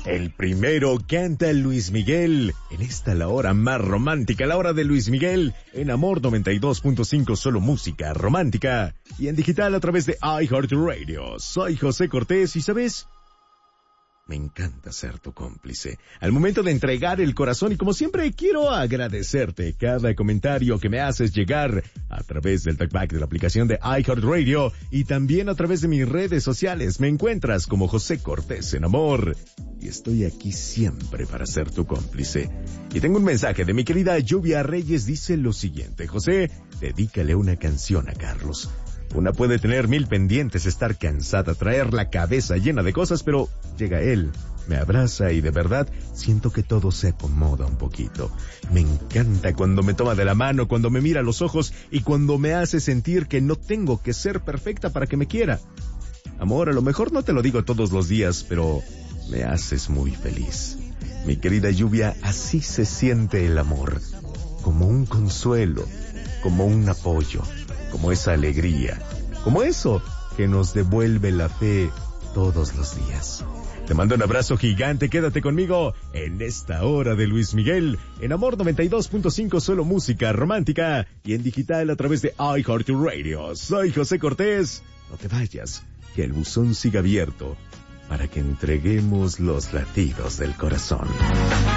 El primero canta Luis Miguel. En esta la hora más romántica, la hora de Luis Miguel. En Amor 92.5, solo música romántica. Y en digital a través de iHeartRadio. Soy José Cortés y ¿sabes? Me encanta ser tu cómplice. Al momento de entregar el corazón y como siempre quiero agradecerte cada comentario que me haces llegar a través del talkback de la aplicación de iHeartRadio y también a través de mis redes sociales. Me encuentras como José Cortés en Amor y estoy aquí siempre para ser tu cómplice. Y tengo un mensaje de mi querida Lluvia Reyes, dice lo siguiente: José, dedícale una canción a Carlos. Una puede tener 1000 pendientes, estar cansada, traer la cabeza llena de cosas, pero llega él, me abraza y de verdad siento que todo se acomoda un poquito. Me encanta cuando me toma de la mano, cuando me mira a los ojos y cuando me hace sentir que no tengo que ser perfecta para que me quiera. Amor, a lo mejor no te lo digo todos los días, pero me haces muy feliz. Mi querida Lluvia, así se siente el amor, como un consuelo, como un apoyo, como esa alegría, como eso que nos devuelve la fe todos los días. Te mando un abrazo gigante, quédate conmigo en esta hora de Luis Miguel, en Amor 92.5, solo música romántica, y en digital a través de iHeartRadio. Soy José Cortés, no te vayas, que el buzón siga abierto, para que entreguemos los latidos del corazón.